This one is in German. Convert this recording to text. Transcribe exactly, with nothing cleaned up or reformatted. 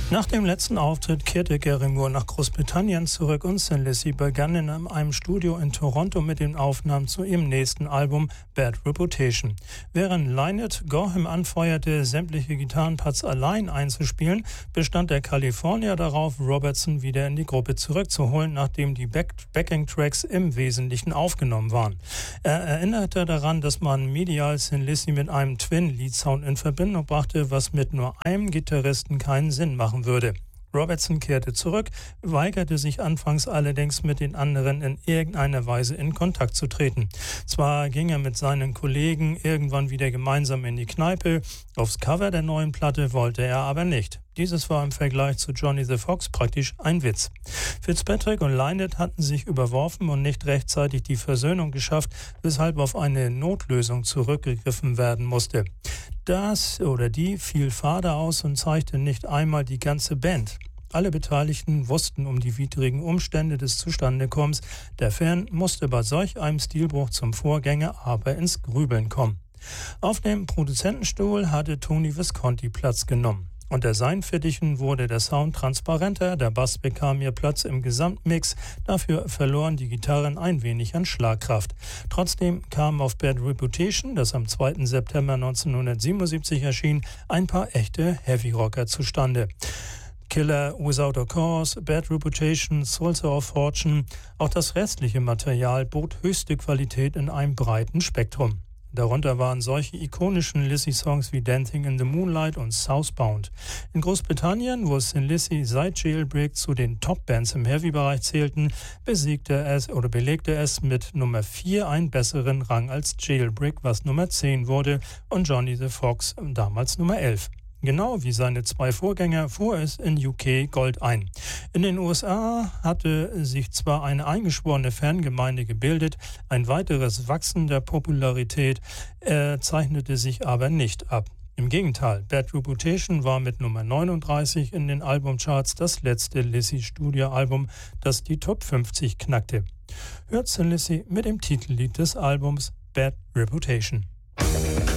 Nach dem letzten Auftritt kehrte Gary Moore nach Großbritannien zurück und Thin Lizzy begann in einem Studio in Toronto mit den Aufnahmen zu ihrem nächsten Album Bad Reputation. Während Lynott Gorham anfeuerte, sämtliche Gitarrenparts allein einzuspielen, bestand der Kalifornier darauf, Robertson wieder in die Gruppe zurückzuholen, nachdem die Back- Backing-Tracks im Wesentlichen aufgenommen waren. Er erinnerte daran, dass man medial Thin Lizzy mit einem Twin-Lead-Sound in Verbindung brachte, was mit nur einem Gitarristen keinen Sinn machen würde. Robertson kehrte zurück, weigerte sich anfangs allerdings mit den anderen in irgendeiner Weise in Kontakt zu treten. Zwar ging er mit seinen Kollegen irgendwann wieder gemeinsam in die Kneipe, aufs Cover der neuen Platte wollte er aber nicht. Dieses war im Vergleich zu Johnny the Fox praktisch ein Witz. Fitzpatrick und Lynott hatten sich überworfen und nicht rechtzeitig die Versöhnung geschafft, weshalb auf eine Notlösung zurückgegriffen werden musste. Das oder die fiel fade aus und zeigte nicht einmal die ganze Band. Alle Beteiligten wussten um die widrigen Umstände des Zustandekommens. Der Fan musste bei solch einem Stilbruch zum Vorgänger aber ins Grübeln kommen. Auf dem Produzentenstuhl hatte Tony Visconti Platz genommen. Unter seinen Fittichen wurde der Sound transparenter, der Bass bekam mehr Platz im Gesamtmix, dafür verloren die Gitarren ein wenig an Schlagkraft. Trotzdem kamen auf Bad Reputation, das am zweiten September neunzehnhundertsiebenundsiebzig erschien, ein paar echte Heavy-Rocker zustande. Killer, Without a Cause, Bad Reputation, Soldier of Fortune, auch das restliche Material bot höchste Qualität in einem breiten Spektrum. Darunter waren solche ikonischen Lizzy-Songs wie Dancing in the Moonlight und Southbound. In Großbritannien, wo Thin Lizzy seit Jailbreak zu den Top-Bands im Heavy-Bereich zählten, besiegte es oder belegte es mit Nummer vier einen besseren Rang als Jailbreak, was Nummer zehn wurde, und Johnny the Fox damals Nummer elf. Genau wie seine zwei Vorgänger fuhr es in U K Gold ein. In den U S A hatte sich zwar eine eingeschworene Fangemeinde gebildet, ein weiteres Wachsen der Popularität äh, zeichnete sich aber nicht ab. Im Gegenteil, Bad Reputation war mit Nummer neununddreißig in den Albumcharts das letzte Lizzy-Studioalbum, das die Top fünfzig knackte. Hört Thin Lizzy mit dem Titellied des Albums Bad Reputation.